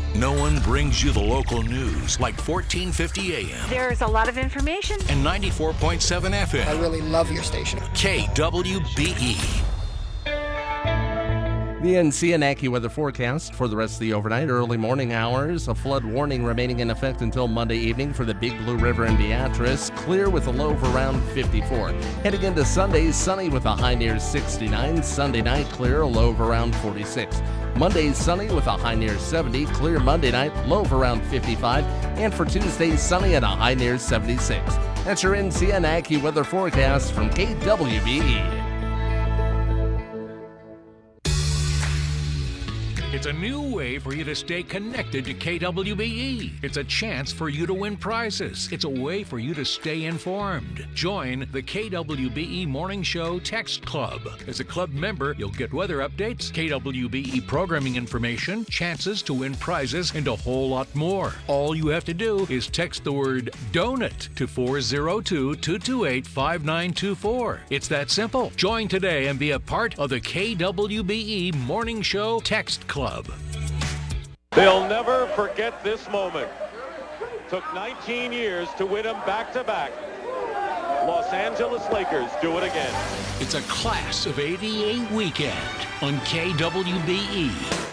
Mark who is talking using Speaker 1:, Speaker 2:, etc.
Speaker 1: No one brings you the local news like 1450 AM
Speaker 2: There's a lot of information.
Speaker 1: and 94.7
Speaker 3: I
Speaker 1: FM.
Speaker 3: really love your station.
Speaker 1: KWBE.
Speaker 4: The NCN AccuWeather forecast for the rest of the overnight, early morning hours. A flood warning remaining in effect until Monday evening for the Big Blue River and Beatrice. Clear with a low of around 54. Heading into Sunday, sunny with a high near 69. Sunday night, clear, a low of around 46. Monday, sunny with a high near 70. Clear Monday night, low of around 55. And for Tuesday, sunny at a high near 76. That's your NCN AccuWeather forecast from KWBE.
Speaker 1: It's a new way for you to stay connected to KWBE. It's a chance for you to win prizes. It's a way for you to stay informed. Join the KWBE Morning Show Text Club. As a club member, you'll get weather updates, KWBE programming information, chances to win prizes, and a whole lot more. All you have to do is text the word DONUT to 402-228-5924. It's that simple. Join today and be a part of the KWBE Morning Show Text Club.
Speaker 5: They'll never forget this moment. Took 19 years to win them back-to-back. Los Angeles Lakers do it again.
Speaker 1: It's a Class of '88 weekend on KWBE.